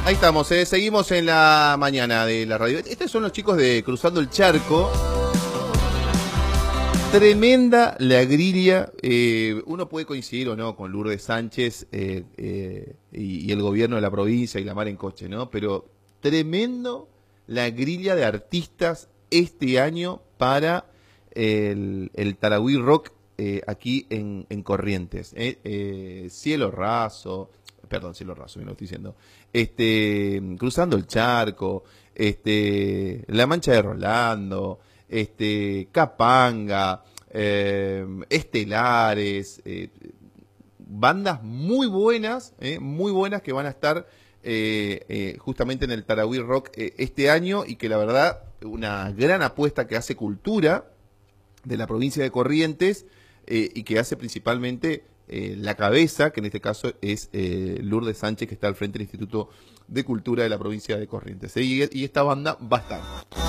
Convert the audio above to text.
Ahí estamos, seguimos en la mañana de la radio. Estos son los chicos de Cruzando el Charco. Tremenda la grilla. Uno puede coincidir o no con Lourdes Sánchez y el gobierno de la provincia y la mar en coche, ¿no? Pero tremendo la grilla de artistas este año para el Tarahui Rock aquí en Corrientes. Cielo Raso, perdón, Cielo Raso, me lo estoy diciendo. Cruzando el Charco, La Mancha de Rolando, Capanga, Estelares, bandas muy buenas que van a estar justamente en el Tarahui Rock este año, y que la verdad una gran apuesta que hace Cultura de la provincia de Corrientes y que hace principalmente la cabeza, que en este caso es Lourdes Sánchez, que está al frente del Instituto de Cultura de la provincia de Corrientes. Y esta banda va a estar.